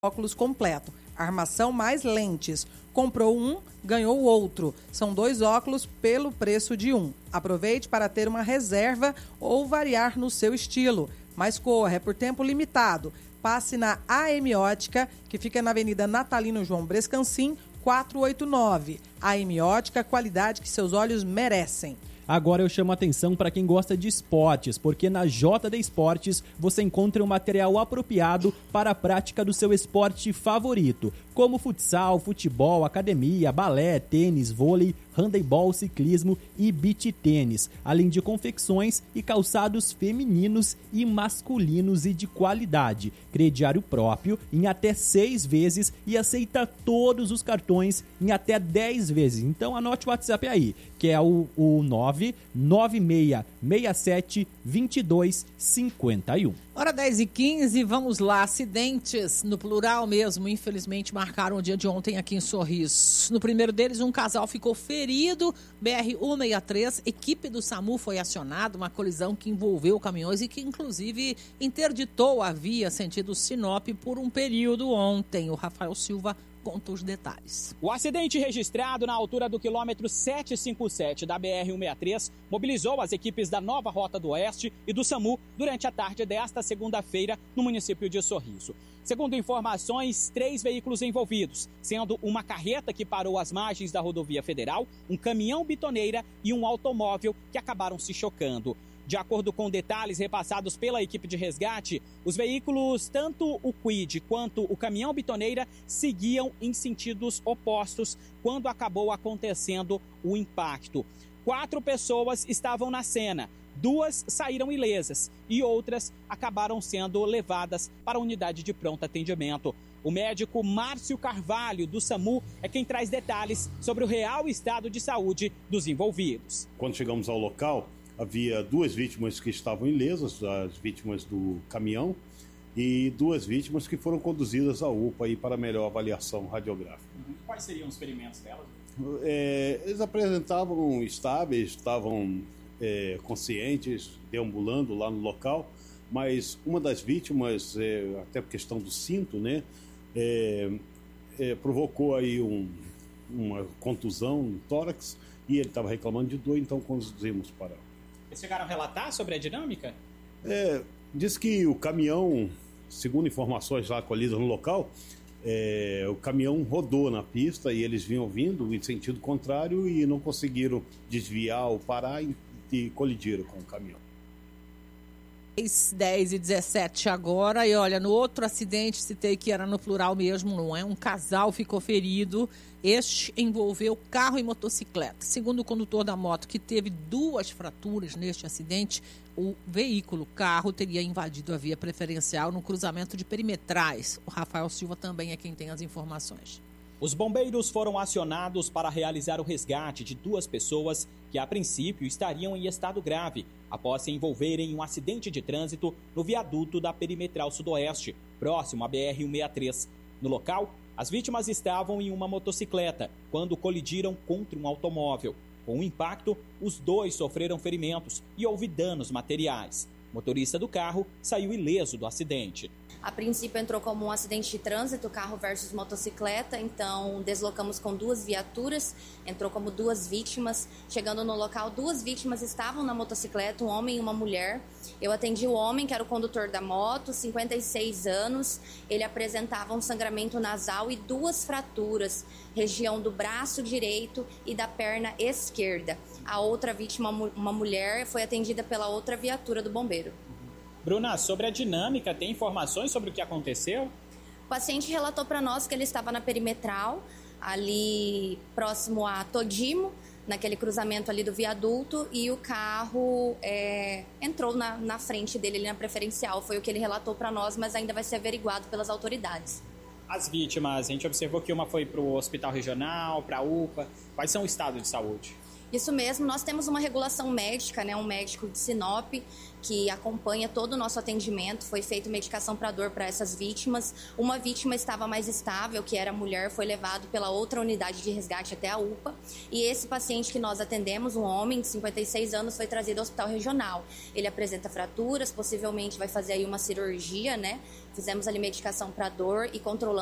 óculos completo, armação mais lentes. Comprou um, ganhou o outro. São 2 óculos pelo preço de um. Aproveite para ter uma reserva ou variar no seu estilo. Mas corra, é por tempo limitado. Passe na AM Ótica, que fica na Avenida Natalino João Brescancin, 489. AM Ótica, qualidade que seus olhos merecem. Agora eu chamo a atenção para quem gosta de esportes, porque na JD Esportes você encontra um material apropriado para a prática do seu esporte favorito, como futsal, futebol, academia, balé, tênis, vôlei, handebol, ciclismo e beach tênis, além de confecções e calçados femininos e masculinos e de qualidade. Crediário próprio em até 6 vezes e aceita todos os cartões em até 10 vezes. Então anote o WhatsApp aí, que é o 996672251. Hora 10h15, vamos lá. Acidentes, no plural mesmo, infelizmente marcaram o dia de ontem aqui em Sorriso. No primeiro deles, um casal ficou ferido, BR-163, equipe do SAMU foi acionada, uma colisão que envolveu caminhões e que inclusive interditou a via sentido Sinop por um período ontem. O Rafael Silva conta os detalhes. O acidente registrado na altura do quilômetro 757 da BR-163 mobilizou as equipes da Nova Rota do Oeste e do SAMU durante a tarde desta segunda-feira no município de Sorriso. Segundo informações, 3 veículos envolvidos, sendo uma carreta que parou às margens da rodovia federal, um caminhão bitoneira e um automóvel que acabaram se chocando. De acordo com detalhes repassados pela equipe de resgate, os veículos, tanto o Kwid quanto o caminhão bitoneira, seguiam em sentidos opostos quando acabou acontecendo o impacto. 4 pessoas estavam na cena, 2 saíram ilesas e outras acabaram sendo levadas para a unidade de pronto atendimento. O médico Márcio Carvalho, do SAMU, é quem traz detalhes sobre o real estado de saúde dos envolvidos. Quando chegamos ao local, havia 2 vítimas que estavam ilesas, as vítimas do caminhão, e 2 vítimas que foram conduzidas à UPA aí para melhor avaliação radiográfica. Quais seriam os ferimentos delas? Eles apresentavam estáveis, estavam conscientes, deambulando lá no local, mas uma das vítimas, até por questão do cinto, né, provocou aí uma contusão no tórax e ele estava reclamando de dor, então conduzimos para... Eles chegaram a relatar sobre a dinâmica? Diz que o caminhão, segundo informações lá colhidas no local, o caminhão rodou na pista e eles vinham vindo em sentido contrário e não conseguiram desviar ou parar e colidiram com o caminhão. 10h17 agora, e olha, no outro acidente, citei que era no plural mesmo, não é? Um casal ficou ferido, este envolveu carro e motocicleta. Segundo o condutor da moto, que teve 2 fraturas neste acidente, o veículo, carro, teria invadido a via preferencial no cruzamento de perimetrais. O Rafael Silva também é quem tem as informações. Os bombeiros foram acionados para realizar o resgate de 2 pessoas que, a princípio, estariam em estado grave após se envolverem em um acidente de trânsito no viaduto da Perimetral Sudoeste, próximo à BR-163. No local, as vítimas estavam em uma motocicleta quando colidiram contra um automóvel. Com o impacto, os 2 sofreram ferimentos e houve danos materiais. O motorista do carro saiu ileso do acidente. A princípio entrou como um acidente de trânsito, carro versus motocicleta, então deslocamos com 2 viaturas, entrou como 2 vítimas. Chegando no local, 2 vítimas estavam na motocicleta, um homem e uma mulher. Eu atendi o homem, que era o condutor da moto, 56 anos. Ele apresentava um sangramento nasal e 2 fraturas, região do braço direito e da perna esquerda. A outra vítima, uma mulher, foi atendida pela outra viatura do bombeiro. Bruna, sobre a dinâmica, tem informações sobre o que aconteceu? O paciente relatou para nós que ele estava na perimetral, ali próximo a Todimo, naquele cruzamento ali do viaduto, e o carro entrou na frente dele, ali na preferencial. Foi o que ele relatou para nós, mas ainda vai ser averiguado pelas autoridades. As vítimas, a gente observou que uma foi para o hospital regional, para a UPA. Quais são o estado de saúde? Isso mesmo, nós temos uma regulação médica, né, um médico de Sinop que acompanha todo o nosso atendimento. Foi feita medicação para dor para essas vítimas. Uma vítima estava mais estável, que era a mulher, foi levado pela outra unidade de resgate até a UPA. E esse paciente que nós atendemos, um homem de 56 anos, foi trazido ao hospital regional. Ele apresenta fraturas, possivelmente vai fazer aí uma cirurgia, né? Fizemos ali medicação para dor e controlando